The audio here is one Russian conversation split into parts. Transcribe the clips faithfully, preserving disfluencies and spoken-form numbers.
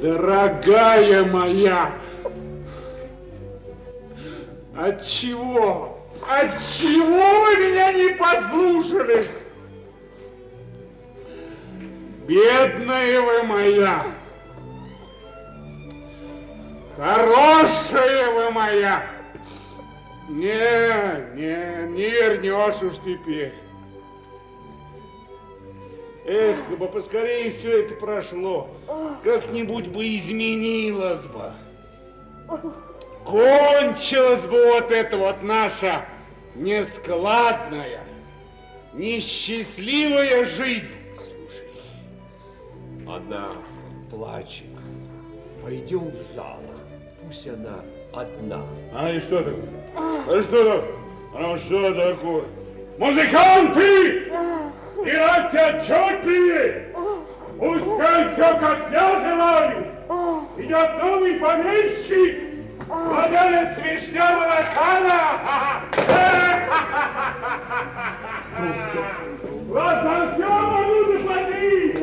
Дорогая моя, отчего, отчего вы меня не послушались? Бедная вы моя, хорошая вы моя. Не, не, не вернешь уж теперь. Эх, бы поскорее все это прошло, как-нибудь бы изменилось бы. Кончилась бы вот эта вот наша нескладная, несчастливая жизнь. Слушай, она плачет. Пойдем в зал. Пусть она одна. А и что такое? А что такое? А что такое? Музыканты! Играйте отчетливее! Пускай все, как я желаю! Идет новый помещик! Владелец вишневого сада! Вас за все могу заплатить!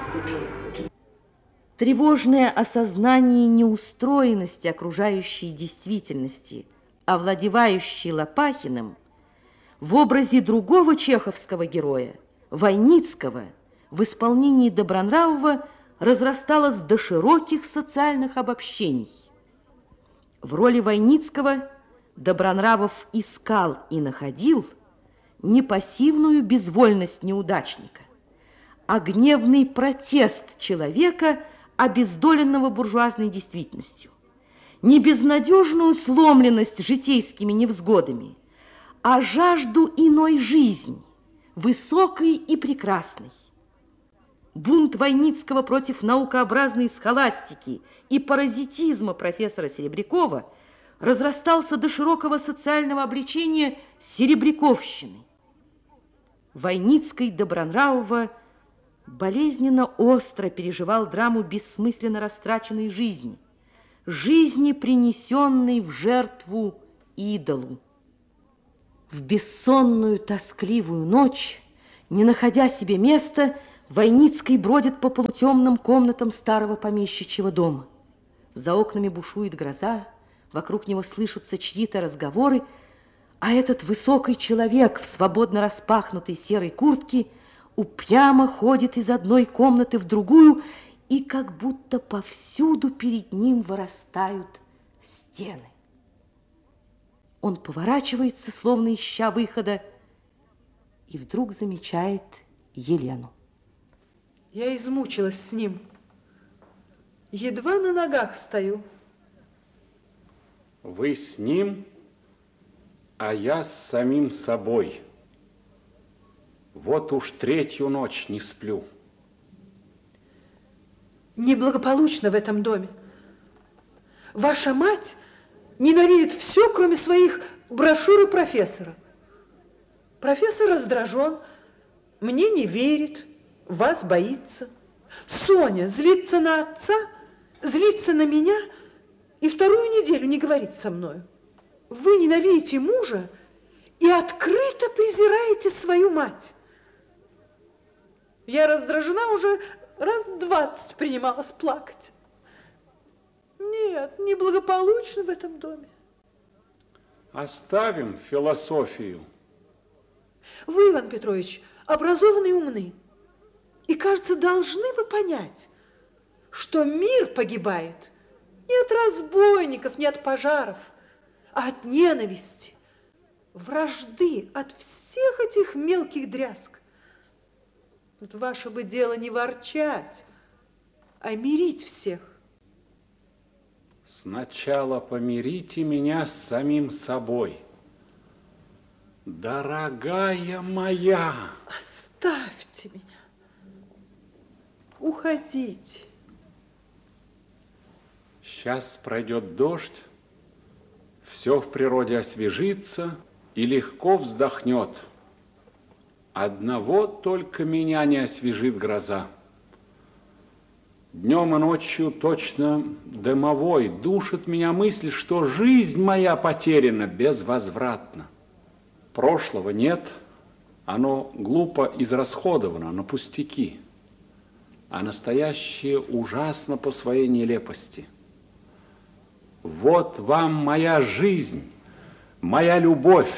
Тревожное осознание неустроенности окружающей действительности, овладевающей Лопахиным, в образе другого чеховского героя, Войницкого, в исполнении Добронравова разрасталось до широких социальных обобщений. В роли Войницкого Добронравов искал и находил не пассивную безвольность неудачника, а гневный протест человека, обездоленного буржуазной действительностью, не безнадежную сломленность житейскими невзгодами, а жажду иной жизни, высокой и прекрасной. Бунт Войницкого против наукообразной схоластики и паразитизма профессора Серебрякова разрастался до широкого социального обличения серебряковщины. Войницкий Добронравова болезненно остро переживал драму бессмысленно растраченной жизни, жизни, принесенной в жертву идолу. В бессонную тоскливую ночь, не находя себе места, Войницкий бродит по полутемным комнатам старого помещичьего дома. За окнами бушует гроза, вокруг него слышатся чьи-то разговоры, а этот высокий человек в свободно распахнутой серой куртке упрямо ходит из одной комнаты в другую, и как будто повсюду перед ним вырастают стены. Он поворачивается, словно ища выхода, и вдруг замечает Елену. Я измучилась с ним. Едва на ногах стою. Вы с ним, а я с самим собой. Вот уж третью ночь не сплю. Неблагополучно в этом доме. Ваша мать ненавидит все, кроме своих брошюр и профессора. Профессор раздражен, мне не верит, вас боится. Соня злится на отца, злится на меня и вторую неделю не говорит со мною. Вы ненавидите мужа и открыто презираете свою мать. Я раздражена уже раз двадцать принималась плакать. Нет, неблагополучно в этом доме. Оставим философию. Вы, Иван Петрович, образованный и умный. И, кажется, должны бы понять, что мир погибает не от разбойников, не от пожаров, а от ненависти, вражды, от всех этих мелких дрязг. Вот ваше бы дело не ворчать, а мирить всех. Сначала помирите меня с самим собой. Дорогая моя! Оставьте меня. Уходите. Сейчас пройдет дождь, все в природе освежится и легко вздохнет. Одного только меня не освежит гроза. Днем и ночью точно дымовой душит меня мысль, что жизнь моя потеряна безвозвратно. Прошлого нет, оно глупо израсходовано на пустяки. а настоящее ужасно по своей нелепости. Вот вам моя жизнь, моя любовь.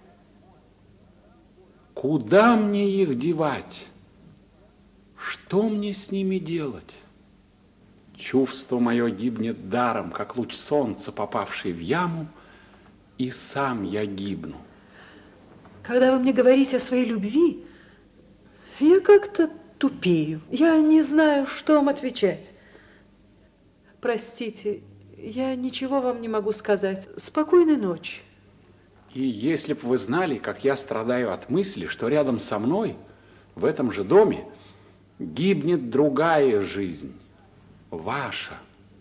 Куда мне их девать? Что мне с ними делать? Чувство мое гибнет даром, как луч солнца, попавший в яму, и сам я гибну. Когда вы мне говорите о своей любви, я как-то тупею. Я не знаю, что вам отвечать. Простите, я ничего вам не могу сказать. Спокойной ночи. И если бы вы знали, как я страдаю от мысли, что рядом со мной, в этом же доме, гибнет другая жизнь, ваша.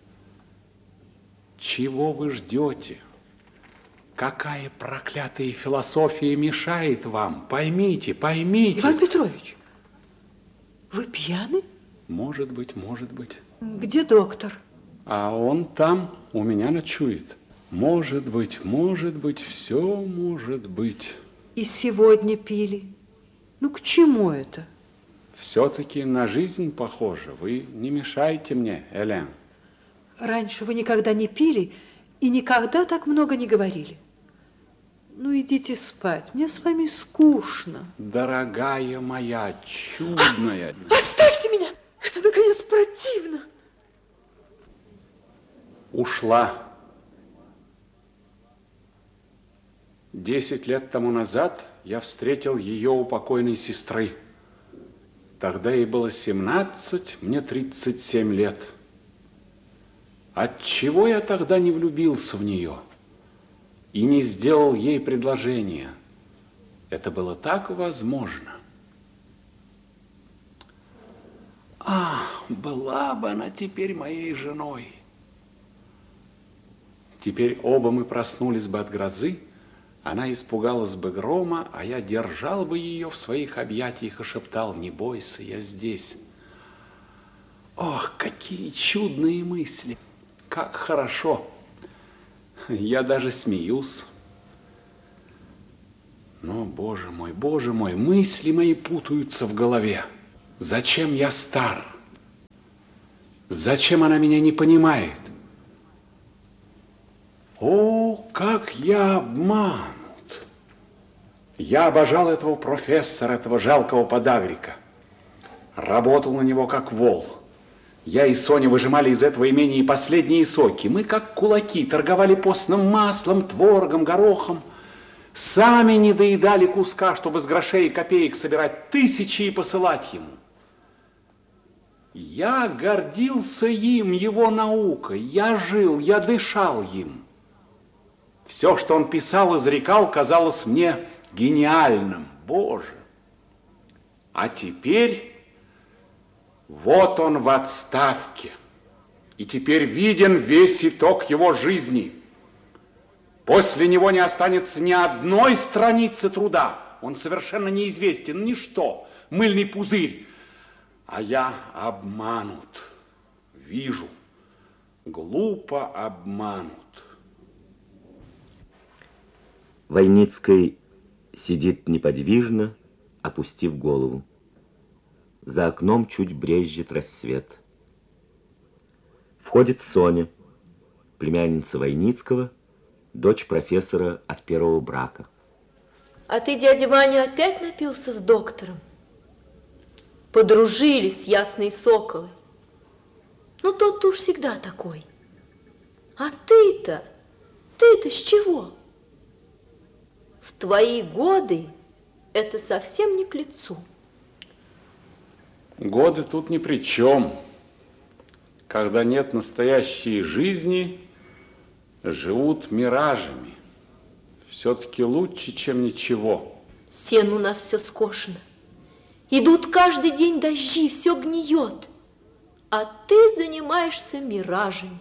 Чего вы ждете? Какая проклятая философия мешает вам? Поймите, поймите. Иван Петрович, вы пьяны? Может быть, может быть. Где доктор? А он там у меня ночует. Может быть, может быть, все может быть. И сегодня пили. Ну, к чему это? Все-таки на жизнь похоже. Вы не мешайте мне, Элен. Раньше вы никогда не пили и никогда так много не говорили. Ну, идите спать. Мне с вами скучно. Дорогая моя, чудная. Оставьте меня! Это, наконец, противно. Ушла. Десять лет тому назад я встретил ее у покойной сестры. Тогда ей было семнадцать, мне тридцать семь лет. Отчего я тогда не влюбился в нее и не сделал ей предложение? Это было так возможно. Ах, была бы она теперь моей женой. Теперь оба мы проснулись бы от грозы, она испугалась бы грома, а я держал бы ее в своих объятиях и шептал: не бойся, я здесь. Ох, какие чудные мысли! Как хорошо! Я даже смеюсь. Но, боже мой, боже мой, мысли мои путаются в голове. Зачем я стар? Зачем она меня не понимает? О, как я обманут! Я обожал этого профессора, этого жалкого подагрика. Работал на него как вол. Я и Соня выжимали из этого имения и последние соки. Мы, как кулаки, торговали постным маслом, творогом, горохом. Сами не доедали куска, чтобы с грошей и копеек собирать тысячи и посылать ему. Я гордился им, его наукой. Я жил, я дышал им. Все, что он писал, изрекал, казалось мне гениальным. Боже! А теперь вот он в отставке. И теперь виден весь итог его жизни. После него не останется ни одной страницы труда. Он совершенно неизвестен, ничто, мыльный пузырь. А я обманут, вижу, глупо обманут. Войницкий сидит неподвижно, опустив голову. За окном чуть брезжит рассвет. Входит Соня, племянница Войницкого, дочь профессора от первого брака. А ты, дядя Ваня, опять напился с доктором? Подружились ясные соколы. Ну, тот-то уж всегда такой. А ты-то, ты-то с чего? В твои годы это совсем не к лицу. Годы тут ни при чем. Когда нет настоящей жизни, живут миражами. Все-таки лучше, чем ничего. Сено у нас все скошено. Идут каждый день дожди, все гниет. А ты занимаешься миражами.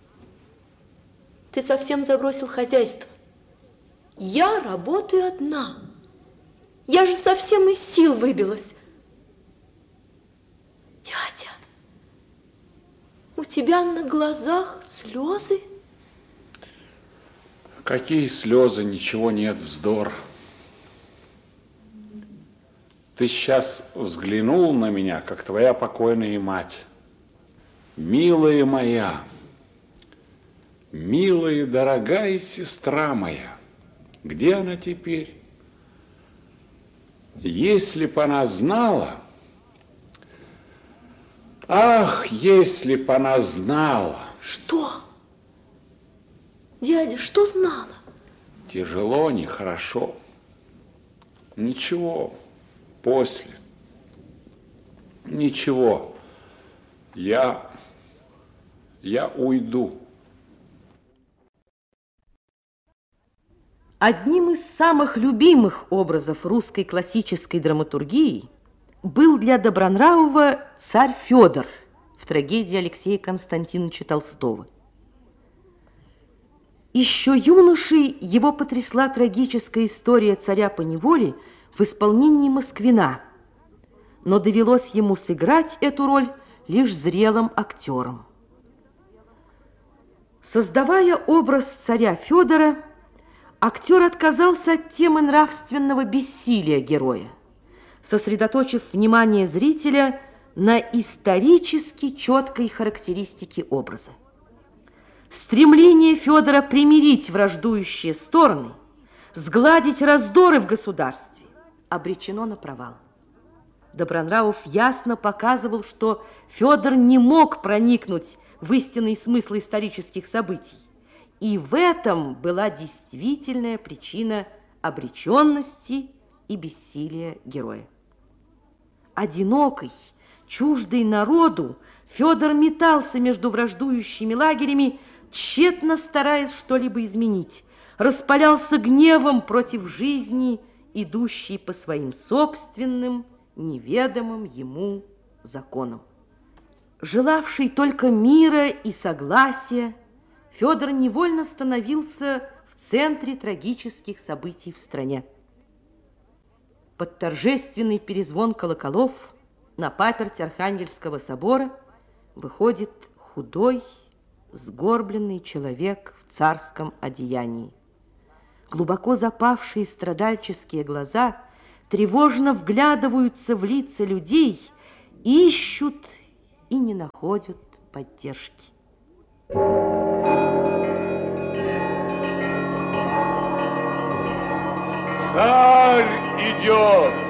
Ты совсем забросил хозяйство. Я работаю одна. Я же совсем из сил выбилась. Дядя, у тебя на глазах слезы? Какие слезы, ничего нет, вздор. Ты сейчас взглянул на меня, как твоя покойная мать. Милая моя, милая, дорогая сестра моя, где она теперь? Если б она знала, ах, если б она знала. Что? Дядя, что знала? Тяжело, нехорошо. Ничего, после. Ничего, я, я уйду. Одним из самых любимых образов русской классической драматургии был для Добронравова царь Федор в трагедии Алексея Константиновича Толстого. Еще юношей его потрясла трагическая история царя поневоле в исполнении Москвина, но довелось ему сыграть эту роль лишь зрелым актером. Создавая образ царя Федора, актер отказался от темы нравственного бессилия героя, сосредоточив внимание зрителя на исторически четкой характеристике образа. Стремление Федора примирить враждующие стороны, сгладить раздоры в государстве, обречено на провал. Добронравов ясно показывал, что Федор не мог проникнуть в истинный смысл исторических событий, и в этом была действительная причина обреченности и бессилия героя. Одинокий, чуждый народу, Федор метался между враждующими лагерями, тщетно стараясь что-либо изменить, распалялся гневом против жизни, идущей по своим собственным, неведомым ему законам. Желавший только мира и согласия, Федор невольно становился в центре трагических событий в стране. Под торжественный перезвон колоколов на паперть Архангельского собора выходит худой, сгорбленный человек в царском одеянии. Глубоко запавшие страдальческие глаза тревожно вглядываются в лица людей, ищут и не находят поддержки. Царь идет!